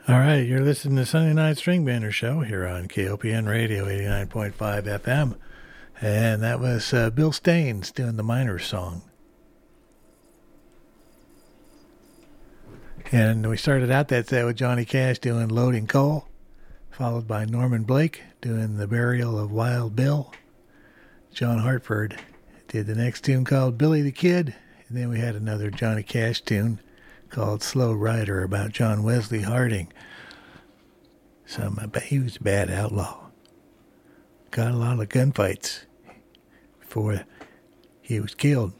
All right, you're listening to Sunday Night String Banner Show here on KOPN Radio 89.5 FM. And that was Bill Staines doing the Miners song. And we started out that set with Johnny Cash doing Loading Coal, followed by Norman Blake doing The Burial of Wild Bill. John Hartford did the next tune called Billy the Kid. And then we had another Johnny Cash tune called Slow Rider about John Wesley Harding. He was a bad outlaw. Got a lot of gunfights before he was killed.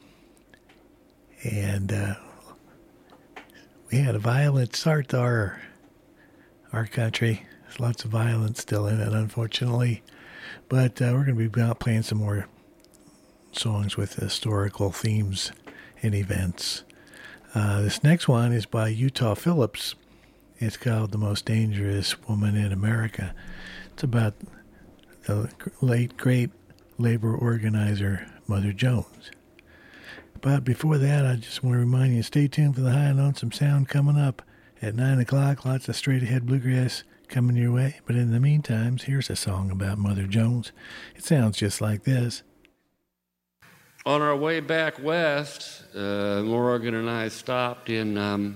And we had a violent start to our country. There's lots of violence still in it, unfortunately. But we're going to be playing some more songs with historical themes and events. This next one is by Utah Phillips. It's called The Most Dangerous Woman in America. It's about the late, great labor organizer, Mother Jones. But before that, I just want to remind you, stay tuned for the High and Lonesome Sound coming up at 9 o'clock. Lots of straight-ahead bluegrass coming your way. But in the meantime, here's a song about Mother Jones. It sounds just like this. On our way back west, Morgan and I stopped in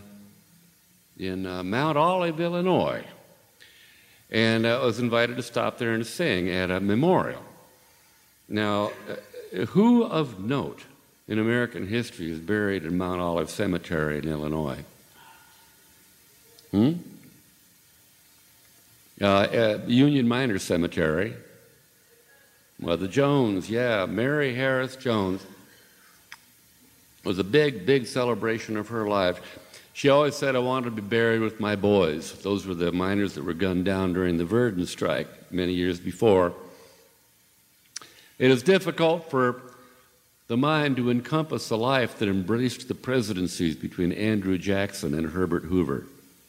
Mount Olive, Illinois, and I was invited to stop there and sing at a memorial. Now, who of note in American history is buried in Mount Olive Cemetery in Illinois? Union Miners Cemetery. Mother Jones, yeah, Mary Harris Jones. It was a big, big celebration of her life. She always said, I wanted to be buried with my boys. Those were the miners that were gunned down during the Verdun strike many years before. It is difficult for the mind to encompass a life that embraced the presidencies between Andrew Jackson and Herbert Hoover.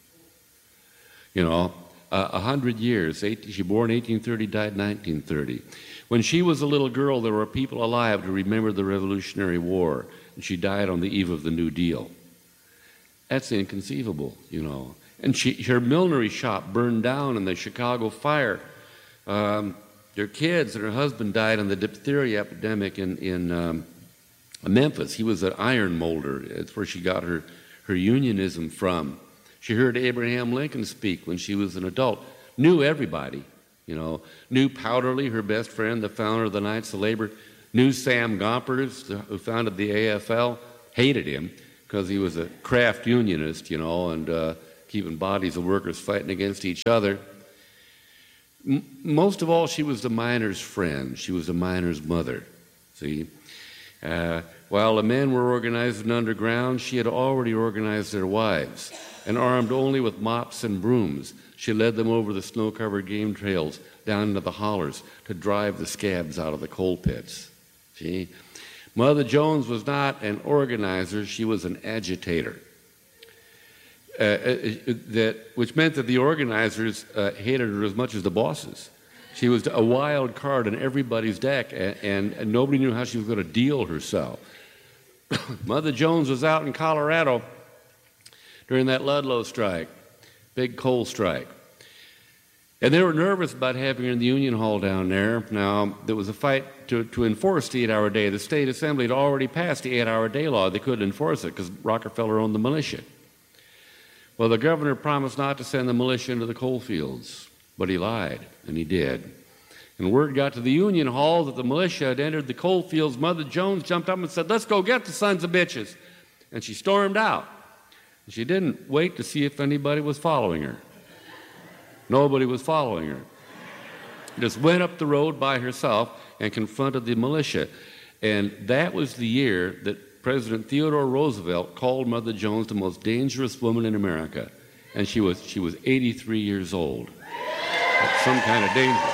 100 years. She born 1830, died 1930. When she was a little girl, there were people alive to remember the Revolutionary War, and she died on the eve of the New Deal. That's inconceivable, And her millinery shop burned down in the Chicago fire. Their kids and her husband died in the diphtheria epidemic in Memphis. He was an iron molder. That's where she got her unionism from. She heard Abraham Lincoln speak when she was an adult. Knew everybody, Knew Powderly, her best friend, the founder of the Knights of Labor. Knew Sam Gompers, who founded the AFL. Hated him because he was a craft unionist, and keeping bodies of workers fighting against each other. Most of all, she was the miner's friend. She was the miner's mother, see? While the men were organizing underground, she had already organized their wives, and armed only with mops and brooms, she led them over the snow-covered game trails down into the hollers to drive the scabs out of the coal pits. See? Mother Jones was not an organizer, she was an agitator. Which meant that the organizers hated her as much as the bosses. She was a wild card in everybody's deck, and nobody knew how she was going to deal herself. Mother Jones was out in Colorado during that Ludlow strike, big coal strike. And they were nervous about having her in the Union Hall down there. Now, there was a fight to enforce the 8-hour day. The state assembly had already passed the 8-hour day law. They couldn't enforce it because Rockefeller owned the militia. Well, the governor promised not to send the militia into the coal fields, but he lied, and he did. And word got to the Union Hall that the militia had entered the coal fields. Mother Jones jumped up and said, "Let's go get the sons of bitches." And she stormed out. She didn't wait to see if anybody was following her. Nobody was following her. Just went up the road by herself and confronted the militia. And that was the year that President Theodore Roosevelt called Mother Jones the most dangerous woman in America. And she was 83 years old. That's some kind of danger.